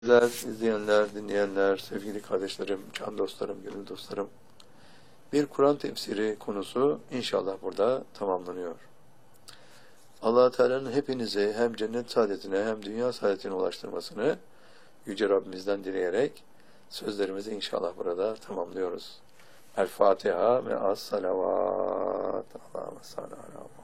İzleyenler, dinleyenler, sevgili kardeşlerim, can dostlarım, gönül dostlarım. Bir Kur'an tefsiri konusu inşallah burada tamamlanıyor. Allah Teala'nın hepinizi hem cennet saadetine hem dünya saadetine ulaştırmasını Yüce Rabbimizden dileyerek sözlerimizi inşallah burada tamamlıyoruz. El Fatiha ve as-salavat. Allahümme salli ala